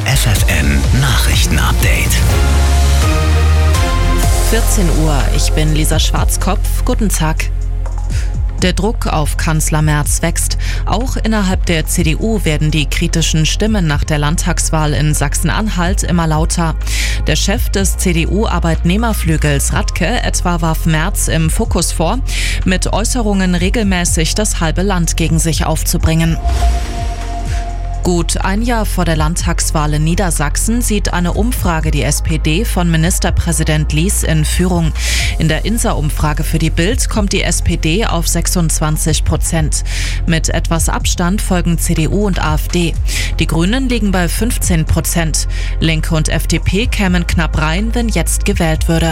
FFN Nachrichten-Update. 14 Uhr, ich bin Lisa Schwarzkopf. Guten Tag. Der Druck auf Kanzler Merz wächst. Auch innerhalb der CDU werden die kritischen Stimmen nach der Landtagswahl in Sachsen-Anhalt immer lauter. Der Chef des CDU-Arbeitnehmerflügels Radke etwa warf Merz im Fokus vor, mit Äußerungen regelmäßig das halbe Land gegen sich aufzubringen. Gut ein Jahr vor der Landtagswahl in Niedersachsen sieht eine Umfrage die SPD von Ministerpräsident Lies in Führung. In der INSA-Umfrage für die Bild kommt die SPD auf 26%. Mit etwas Abstand folgen CDU und AfD. Die Grünen liegen bei 15%. Linke und FDP kämen knapp rein, wenn jetzt gewählt würde.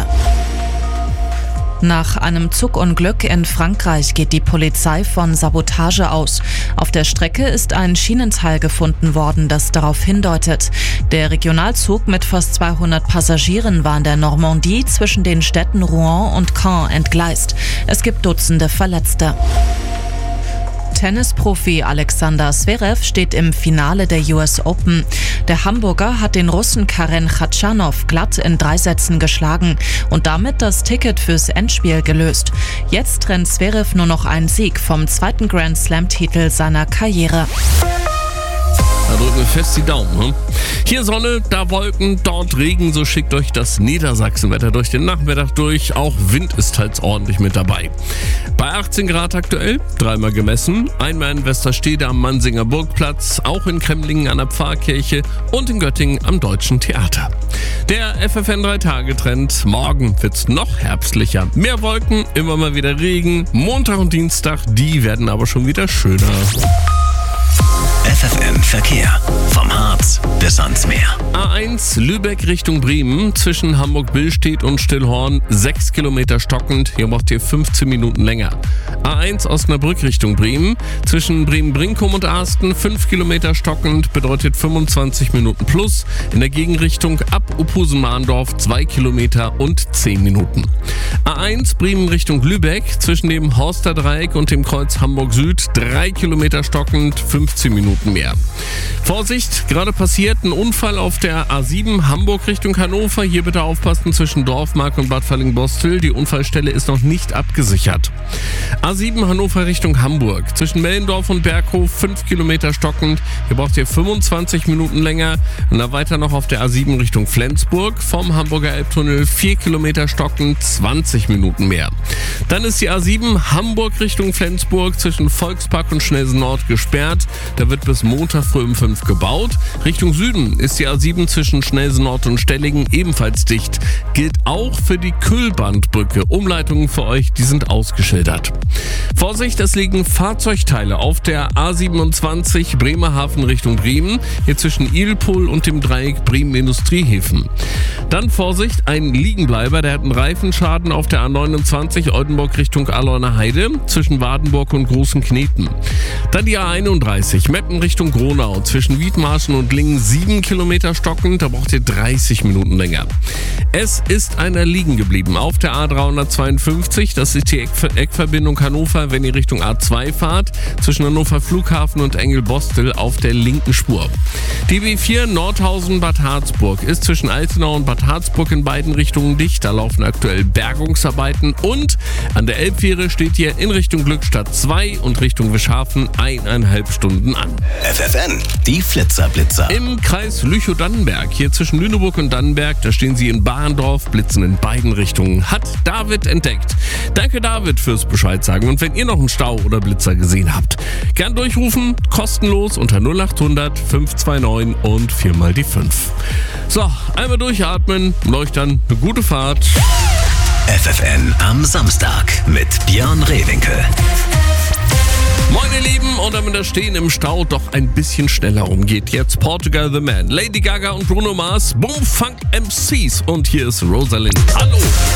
Nach einem Zugunglück in Frankreich geht die Polizei von Sabotage aus. Auf der Strecke ist ein Schienenteil gefunden worden, das darauf hindeutet. Der Regionalzug mit fast 200 Passagieren war in der Normandie zwischen den Städten Rouen und Caen entgleist. Es gibt Dutzende Verletzte. Tennisprofi Alexander Zverev steht im Finale der US Open. Der Hamburger hat den Russen Karen Khachanov glatt in 3 Sätzen geschlagen und damit das Ticket fürs Endspiel gelöst. Jetzt trennt Zverev nur noch einen Sieg vom 2. Grand Slam-Titel seiner Karriere. Da drücken wir fest die Daumen. Hm? Hier Sonne, da Wolken, dort Regen, so schickt euch das Niedersachsenwetter durch den Nachmittag durch. Auch Wind ist teils ordentlich mit dabei. Bei 18 Grad aktuell, 3-mal gemessen. Einmal in Westerstede am Mansinger Burgplatz, auch in Kremlingen an der Pfarrkirche und in Göttingen am Deutschen Theater. Der FFN 3-Tage-Trend, morgen wird's noch herbstlicher. Mehr Wolken, immer mal wieder Regen. Montag und Dienstag, die werden aber schon wieder schöner. FFN Verkehr. Vom Harz bis ans Meer. A1 Lübeck Richtung Bremen, zwischen Hamburg-Billstedt und Stillhorn, 6 Kilometer stockend, hier braucht ihr 15 Minuten länger. A1 Osnabrück Richtung Bremen, zwischen Bremen-Brinkum und Asten, 5 Kilometer stockend, bedeutet 25 Minuten plus. In der Gegenrichtung ab Uphusen-Mahndorf 2 Kilometer und 10 Minuten. A1 Bremen Richtung Lübeck, zwischen dem Horster Dreieck und dem Kreuz Hamburg Süd, 3 Kilometer stockend, 15 Minuten mehr. Vorsicht, gerade passiert ein Unfall auf der A7 Hamburg Richtung Hannover. Hier bitte aufpassen zwischen Dorfmark und Bad Falling-Bostel. Die Unfallstelle ist noch nicht abgesichert. A7 Hannover Richtung Hamburg. Zwischen Mellendorf und Berghof 5 Kilometer stockend. Hier braucht ihr 25 Minuten länger. Und dann weiter noch auf der A7 Richtung Flensburg. Vom Hamburger Elbtunnel 4 Kilometer stockend, 20 Minuten mehr. Dann ist die A7 Hamburg Richtung Flensburg zwischen Volkspark und Schnellsen Nord gesperrt. Da wird bis Montag früh um 5 gebaut. Richtung Süden ist die A7 zwischen Schnellsen Nord und Stellingen ebenfalls dicht. Gilt auch für die Kühlbandbrücke. Umleitungen für euch, die sind ausgeschildert. Vorsicht, es liegen Fahrzeugteile auf der A27 Bremerhaven Richtung Bremen, hier zwischen Ilpol und dem Dreieck Bremen Industriehäfen. Dann Vorsicht, ein Liegenbleiber, der hat einen Reifenschaden auf der A29 Oldenburg Richtung Aleuner Heide, zwischen Wadenburg und Großen Kneten. Dann die A31 Meppen Richtung Gronau, zwischen Wiedmarschen und Lingen 7 Kilometer stockend, da braucht ihr 30 Minuten länger. Es ist einer liegen geblieben auf der A352, das ist die Eckverbindung Hannover, wenn ihr Richtung A2 fahrt, zwischen Hannover Flughafen und Engelbostel auf der linken Spur. Die B4 Nordhausen-Bad Harzburg ist zwischen Altenau und Bad Harzburg in beiden Richtungen dicht, da laufen aktuell Bergungsarbeiten und an der Elbfähre steht ihr in Richtung Glückstadt 2 und Richtung Wischhafen 1,5 Stunden an. FFN, die Flitzerblitzer. Im Kreis Lüchow-Dannenberg, hier zwischen Lüneburg und Dannenberg, da stehen sie in Bahndorf, blitzen in beiden Richtungen. Hat David entdeckt. Danke David fürs Bescheid sagen. Und wenn ihr noch einen Stau oder Blitzer gesehen habt, gern durchrufen, kostenlos unter 0800 529 und 4 die 5. So, einmal durchatmen und euch dann eine gute Fahrt. FFN am Samstag mit Björn Rehwinkel. Moin ihr Lieben, und damit das Stehen im Stau doch ein bisschen schneller umgeht. Jetzt Portugal the Man, Lady Gaga und Bruno Mars, Boomfunk MCs und hier ist Rosalind. Hallo!